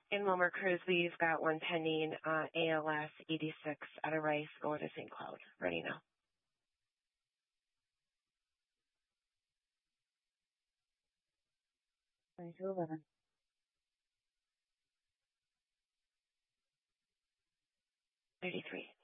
In Wilmer Cruz, we've got one pending, ALS 86 out of Rice, going to St. Cloud. Ready now. Ready to 11. 33.